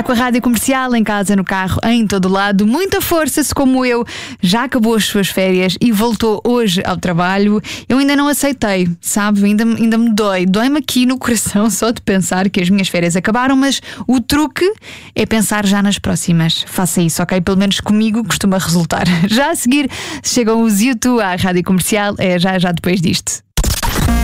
Está com a Rádio Comercial, em casa, no carro, em todo lado. Muita força, se como eu já acabou as suas férias e voltou hoje ao trabalho. Eu ainda não aceitei, sabe? Ainda me dói. Dói-me aqui no coração só de pensar que as minhas férias acabaram, mas o truque é pensar já nas próximas. Faça isso, ok? Pelo menos comigo costuma resultar. Já a seguir chegam os U2 à Rádio Comercial, já depois disto.